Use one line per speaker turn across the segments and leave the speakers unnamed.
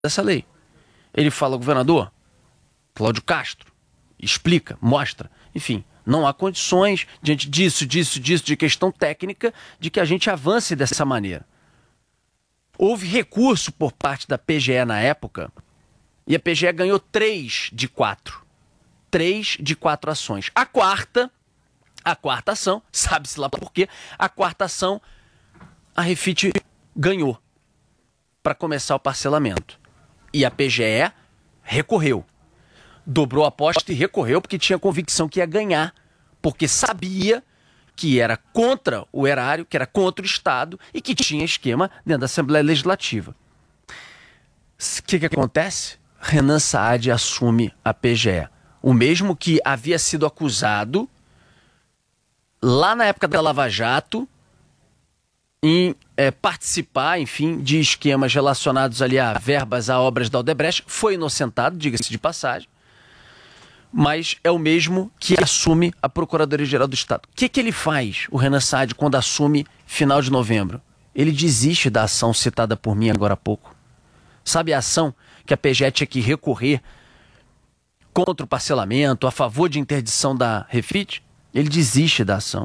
dessa lei. Ele fala, governador, Cláudio Castro, explica, mostra, enfim, não há condições, diante disso, de questão técnica, de que a gente avance dessa maneira. Houve recurso por parte da PGE na época, e a PGE ganhou 3 de 4. 3 de 4 ações. A quarta ação, sabe-se lá por quê, a quarta ação, a Refit ganhou para começar o parcelamento. E a PGE recorreu. Dobrou a aposta e recorreu porque tinha convicção que ia ganhar, porque sabia que era contra o erário, que era contra o Estado e que tinha esquema dentro da Assembleia Legislativa. O que acontece? Renan Saad assume a PGE. O mesmo que havia sido acusado lá na época da Lava Jato em participar, enfim, de esquemas relacionados ali a verbas, a obras da Odebrecht, foi inocentado, diga-se de passagem, mas é o mesmo que assume a Procuradoria-Geral do Estado. O que ele faz, o Renan Saad, quando assume final de novembro? Ele desiste da ação citada por mim agora há pouco. Sabe a ação que a PGE tinha que recorrer contra o parcelamento, a favor de interdição da Refit? Ele desiste da ação,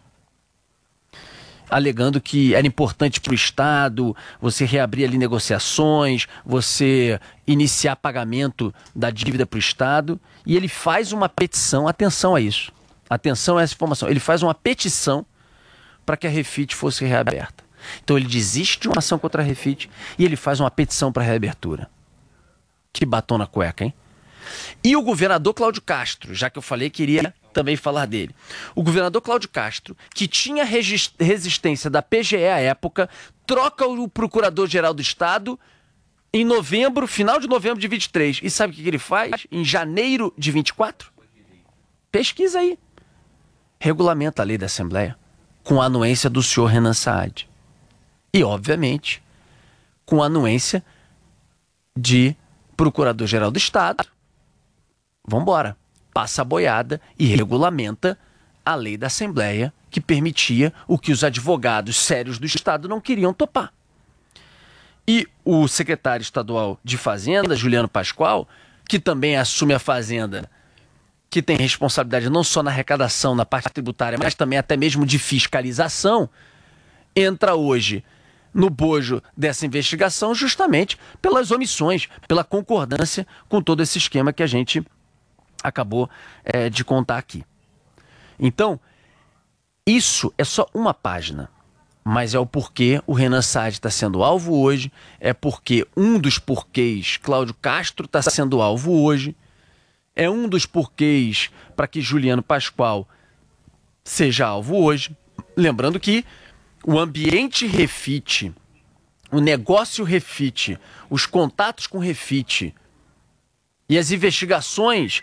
alegando que era importante para o Estado você reabrir ali negociações, você iniciar pagamento da dívida para o Estado, e ele faz uma petição, atenção a isso, atenção a essa informação, ele faz uma petição para que a Refit fosse reaberta. Então ele desiste de uma ação contra a Refit e ele faz uma petição para a reabertura. Que batom na cueca, hein? E o governador Cláudio Castro, já que eu falei que iria também falar dele. O governador Cláudio Castro, que tinha resistência da PGE à época, troca o procurador-geral do Estado em novembro, final de novembro de 23. E sabe o que ele faz? Em janeiro de 24? Pesquisa aí. Regulamenta a lei da Assembleia com a anuência do senhor Renan Saad. E, obviamente, com a anuência de procurador-geral do Estado. Vambora. Passa a boiada e regulamenta a lei da Assembleia que permitia o que os advogados sérios do Estado não queriam topar. E o secretário estadual de Fazenda, Juliano Pascoal, que também assume a Fazenda, que tem responsabilidade não só na arrecadação, na parte tributária, mas também até mesmo de fiscalização, entra hoje no bojo dessa investigação justamente pelas omissões, pela concordância com todo esse esquema que a gente acabou de contar aqui. Então, isso é só uma página, mas é o porquê o Renan Saad está sendo alvo hoje, é porque um dos porquês Cláudio Castro está sendo alvo hoje, é um dos porquês para que Juliano Pascoal seja alvo hoje. Lembrando que o ambiente Refit, o negócio Refit, os contatos com Refit e as investigações